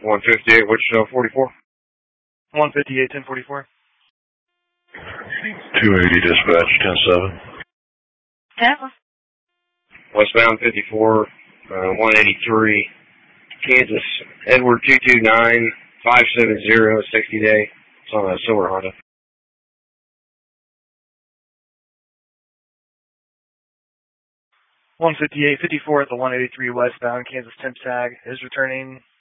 158, Wichita 44. 158, 1044. 280 dispatch, 107. Tampa. Westbound 54, 183, Kansas, Edward 229, 570, 60 day. It's on a silver Honda. 158, 54 at the 183 westbound, Kansas temp tag is returning